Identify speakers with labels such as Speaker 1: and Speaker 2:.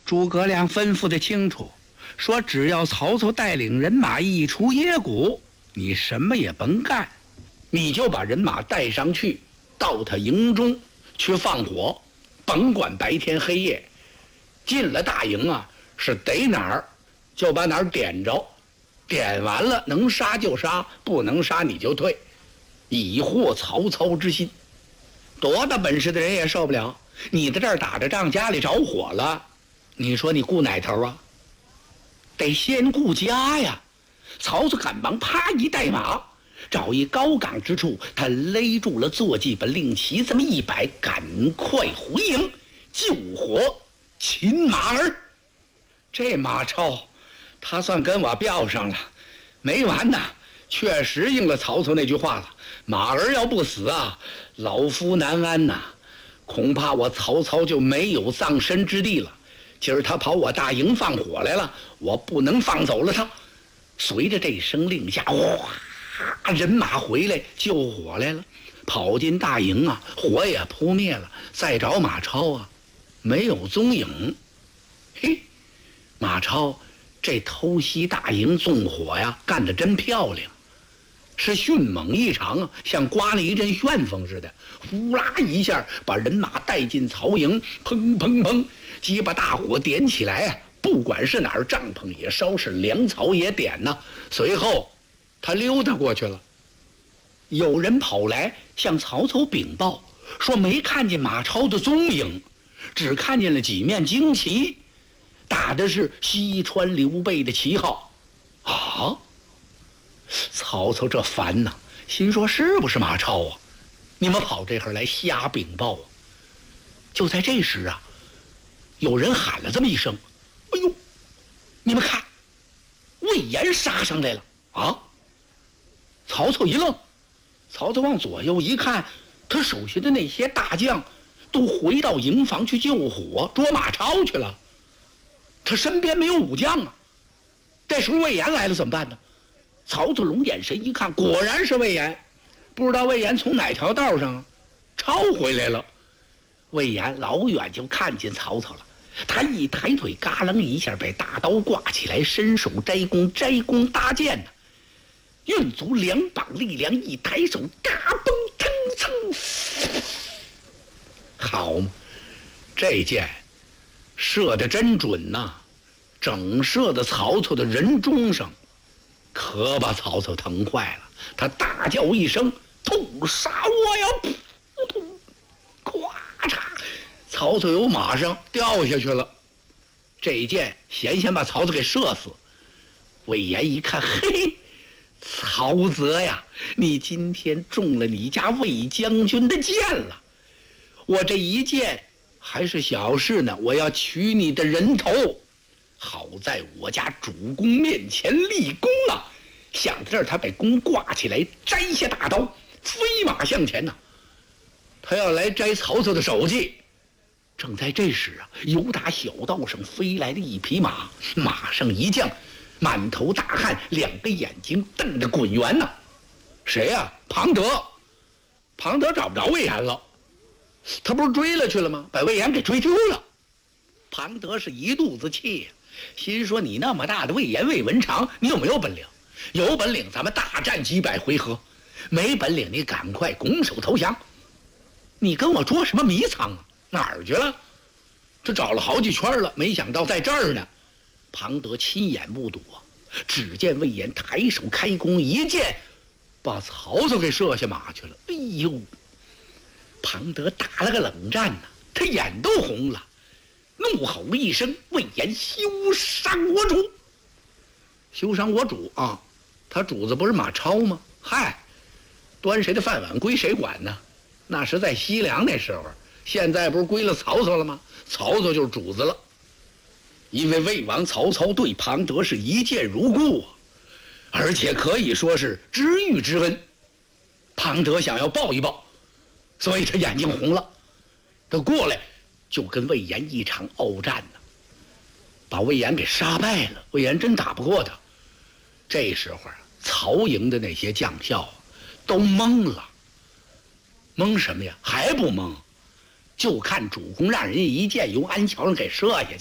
Speaker 1: 诸葛亮吩咐的清楚，说只要曹操带领人马一出野谷，你什么也甭干，你就把人马带上去，到他营中去放火，甭管白天黑夜。进了大营啊，是逮哪儿就把哪儿点着，点完了能杀就杀，不能杀你就退，以获曹操之心。多大本事的人也受不了，你在这儿打着仗，家里着火了，你说你顾哪头啊？得先顾家呀。曹操赶忙啪一带马，找一高岗之处，他勒住了坐骑，把令旗这么一摆，赶快回营救火擒马儿。这马超他算跟我飙上了，没完呐，确实应了曹操那句话了，马儿要不死啊，老夫难安呐，恐怕我曹操就没有葬身之地了。今儿他跑我大营放火来了，我不能放走了他。随着这声令下，哗，人马回来救火来了，跑进大营啊，火也扑灭了，再找马超啊，没有踪影。嘿，马超这偷袭大营纵火呀，干得真漂亮，是迅猛异常啊，像刮了一阵旋风似的，呼啦一下把人马带进曹营，砰砰砰，几把大火点起来啊，不管是哪儿，帐篷也烧，是粮草也点呐。随后他溜达过去了，有人跑来向曹操禀报，说没看见马超的踪影，只看见了几面旌旗，打的是西川刘备的旗号。啊！曹操这烦呐，心说是不是马超啊？你们跑这会儿来瞎禀报啊！就在这时啊，有人喊了这么一声：“哎呦，你们看，魏延杀上来了啊！”曹操一愣，曹操往左右一看，他手下的那些大将都回到营房去救火捉马超去了，他身边没有武将啊。这时候魏延来了怎么办呢？曹操龙眼神一看，果然是魏延，不知道魏延从哪条道上抄回来了。魏延老远就看见曹操了，他一抬腿，嘎楞一下把大刀挂起来，伸手摘弓，摘弓搭箭呢，运足两膀力量，一抬手，嘎嘣腾噌，好嘛，这箭射得真准呐，整射到曹操的人中上，可把曹操疼坏了，他大叫一声：“痛杀我呀！”噗，咵嚓，曹操由马上掉下去了。这一箭险险把曹操给射死。魏延一看，嘿，曹泽呀，你今天中了你家魏将军的箭了。我这一箭还是小事呢，我要取你的人头。好在我家主公面前立功啊！想到这儿，他把弓挂起来，摘下大刀，飞马向前呐。他要来摘曹操的首级。正在这时啊，由打小道上飞来了一匹马，马上一将，满头大汗，两个眼睛瞪着滚圆呐。谁呀？庞德。庞德找不着魏延了，他不是追了去了吗？把魏延给追丢了。庞德是一肚子气呀，心说你那么大的魏延魏文长，你有没有本领？有本领咱们大战几百回合，没本领你赶快拱手投降。你跟我捉什么迷藏啊？哪儿去了？这找了好几圈了，没想到在这儿呢。庞德亲眼目睹啊，只见魏延抬手开弓，一箭把曹操给射下马去了。哎呦！庞德打了个冷战呐，他眼都红了，怒吼一声：“魏延休伤我主！”休伤我主啊！他主子不是马超吗？嗨，端谁的饭碗归谁管呢？那是在西凉那时候，现在不是归了曹操了吗？曹操就是主子了。因为魏王曹操对庞德是一见如故啊，而且可以说是知遇之恩。庞德想要报一报，所以他眼睛红了，他过来就跟魏延一场鏖战呢，把魏延给杀败了。魏延真打不过他。这时候啊，曹营的那些将校都懵了。懵什么呀？还不懵，就看主公让人家一箭由安桥上给射下去。